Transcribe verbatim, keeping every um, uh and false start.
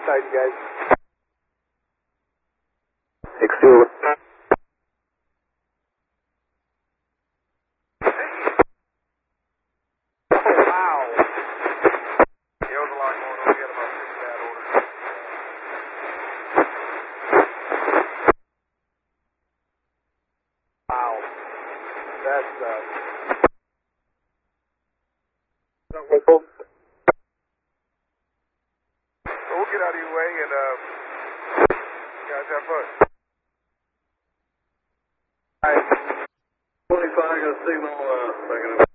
side, you guys. Excuse. Wow. Yeah, there was a lot going on. We had about six bad orders. Wow. That's, uh... Whistle. So we'll get out of your way and, uh... guys have fun. Alright. twenty-five, got a signal, uh, second.